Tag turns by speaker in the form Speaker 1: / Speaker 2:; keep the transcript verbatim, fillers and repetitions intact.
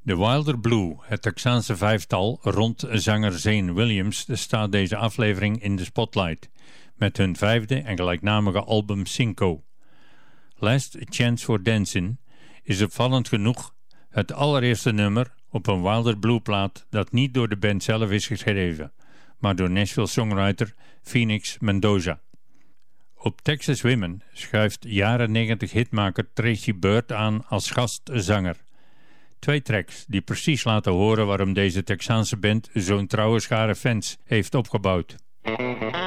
Speaker 1: The Wilder Blue, het Texaanse vijftal rond zanger Zane Williams, staat deze aflevering in de spotlight met hun vijfde en gelijknamige album Cinco. Last Chance for Dancing is opvallend genoeg het allereerste nummer op een Wilder Blue plaat dat niet door de band zelf is geschreven, maar door Nashville songwriter Phoenix Mendoza. Op Texas Women schuift jaren negentig hitmaker Tracy Byrd aan als gastzanger. Twee tracks die precies laten horen waarom deze Texaanse band zo'n trouwe schare fans heeft opgebouwd.